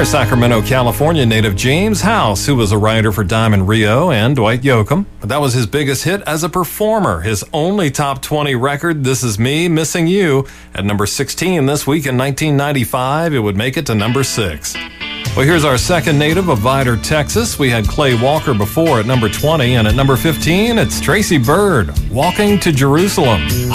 Our Sacramento, California native James House, who was a writer for Diamond Rio and Dwight Yoakam. That was his biggest hit as a performer. His only top 20 record, This Is Me, Missing You, at number 16 this week in 1995. It would make it to number 6. Well, here's our second native of Vidor, Texas. We had Clay Walker before at number 20, and at number 15, it's Tracy Byrd, Walking to Jerusalem.